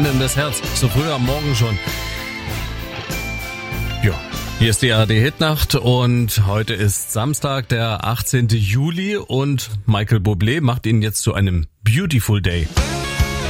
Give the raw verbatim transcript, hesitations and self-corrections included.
brendendes Herz. So früh am Morgen schon. Ja, hier ist die A R D-Hitnacht und heute ist Samstag, der achtzehnten Juli und Michael Bublé macht ihn jetzt zu einem Beautiful Day.